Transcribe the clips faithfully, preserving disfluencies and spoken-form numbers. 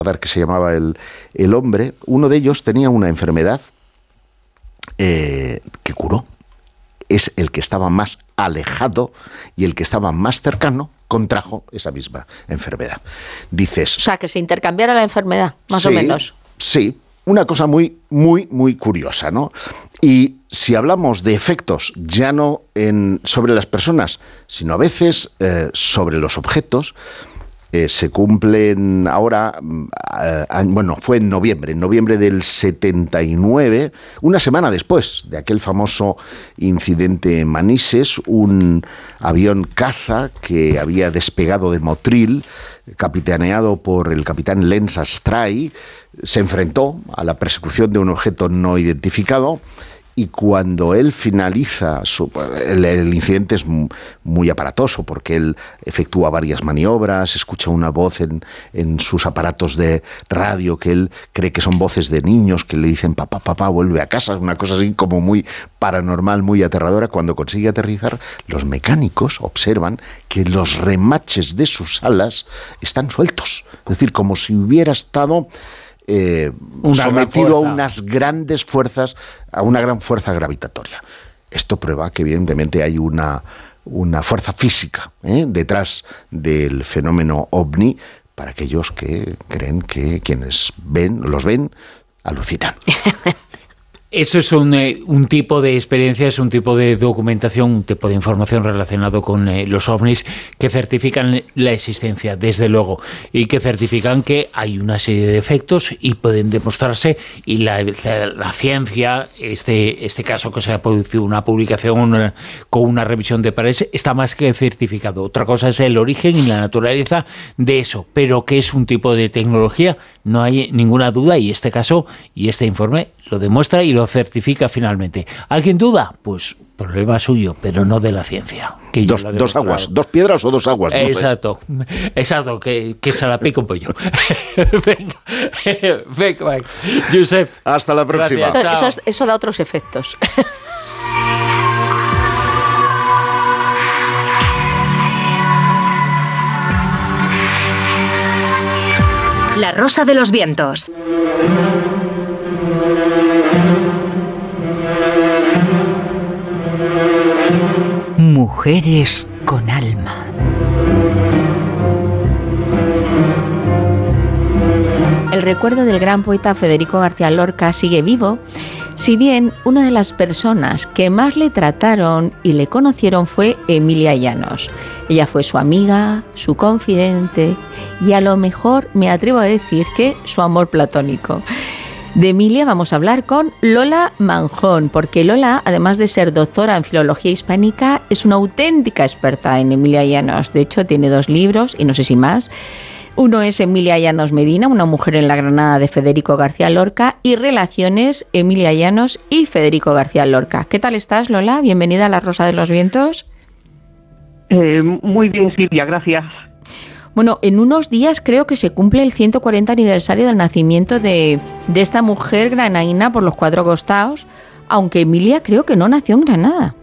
que se llamaba el, el hombre, uno de ellos tenía una enfermedad eh, que curó. Es el que estaba más alejado y el que estaba más cercano contrajo esa misma enfermedad. Dices... O sea, que se intercambiara la enfermedad, más sí, o menos. Sí, una cosa muy, muy, muy curiosa, ¿no? Y si hablamos de efectos ya no en, sobre las personas, sino a veces eh, sobre los objetos, eh, se cumplen ahora, eh, bueno, fue en noviembre, en noviembre del setenta y nueve, una semana después de aquel famoso incidente en Manises, un avión caza que había despegado de Motril, capitaneado por el capitán Lens Astray, se enfrentó a la persecución de un objeto no identificado. Y cuando él finaliza, su, el, el incidente es muy aparatoso porque él efectúa varias maniobras, escucha una voz en, en sus aparatos de radio que él cree que son voces de niños que le dicen papá, papá, vuelve a casa, una cosa así como muy paranormal, muy aterradora. Cuando consigue aterrizar, los mecánicos observan que los remaches de sus alas están sueltos, es decir, como si hubiera estado... Eh, sometido a unas grandes fuerzas, a una gran fuerza gravitatoria. Esto prueba que evidentemente hay una, una fuerza física ¿eh? detrás del fenómeno ovni para aquellos que creen que quienes ven, los ven, alucinan. Eso es un, eh, un tipo de experiencia, es un tipo de documentación, un tipo de información relacionado con eh, los ovnis que certifican la existencia, desde luego, y que certifican que hay una serie de efectos y pueden demostrarse, y la, la, la ciencia, este, este caso que se ha producido una publicación una, con una revisión de pares, está más que certificado. Otra cosa es el origen y la naturaleza de eso, pero que es un tipo de tecnología, no hay ninguna duda, y este caso y este informe lo demuestra y lo certifica finalmente. ¿Alguien duda? Pues problema suyo, pero no de la ciencia. Que dos, dos aguas, dos piedras o dos aguas. No exacto, sé. exacto, que, que se la pica un pollo. venga, venga, venga. Josep. Hasta la próxima. Eso, eso, es, eso da otros efectos. La Rosa de los Vientos. Mujeres con alma. El recuerdo del gran poeta Federico García Lorca sigue vivo, si bien una de las personas que más le trataron y le conocieron fue Emilia Llanos. Ella fue su amiga, su confidente y a lo mejor me atrevo a decir que su amor platónico. De Emilia vamos a hablar con Lola Manjón, porque Lola, además de ser doctora en filología hispánica, es una auténtica experta en Emilia Llanos. De hecho, tiene dos libros y no sé si más. Uno es Emilia Llanos Medina, una mujer en la Granada de Federico García Lorca, y Relaciones Emilia Llanos y Federico García Lorca. ¿Qué tal estás, Lola? Bienvenida a La Rosa de los Vientos. Eh, muy bien, Silvia, gracias. Bueno, en unos días creo que se cumple el ciento cuarenta aniversario del nacimiento de, de esta mujer granaína por los cuatro costados, aunque Emilia creo que no nació en Granada.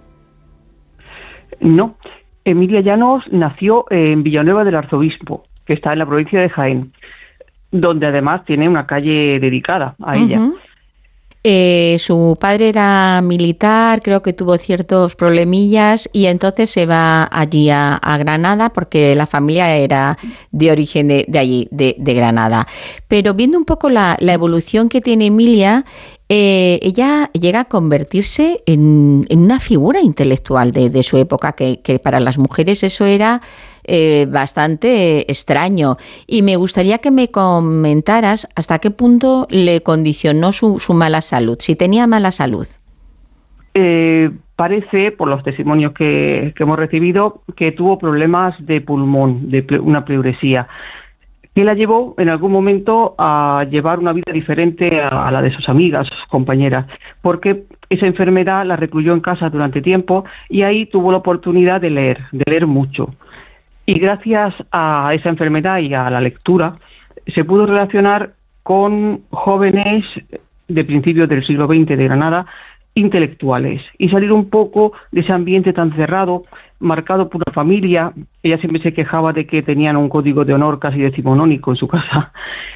No, Emilia Llanos nació en Villanueva del Arzobispo, que está en la provincia de Jaén, donde además tiene una calle dedicada a uh-huh. ella. Eh, su padre era militar, creo que tuvo ciertos problemillas y entonces se va allí a, a Granada porque la familia era de origen de, de allí, de, de Granada. Pero viendo un poco la, la evolución que tiene Emilia, eh, ella llega a convertirse en, en una figura intelectual de, de su época, que, que para las mujeres eso era eh, bastante extraño. Y me gustaría que me comentaras hasta qué punto le condicionó su, su mala salud, si tenía mala salud. Eh, parece, por los testimonios que, que hemos recibido, que tuvo problemas de pulmón, de ple- una pleuresía, que la llevó en algún momento a llevar una vida diferente a, a la de sus amigas, sus compañeras, porque esa enfermedad la recluyó en casa durante tiempo y ahí tuvo la oportunidad de leer, de leer mucho. Y gracias a esa enfermedad y a la lectura, se pudo relacionar con jóvenes de principios del siglo veinte de Granada, intelectuales, y salir un poco de ese ambiente tan cerrado, marcado por una familia. Ella siempre se quejaba de que tenían un código de honor casi decimonónico en su casa,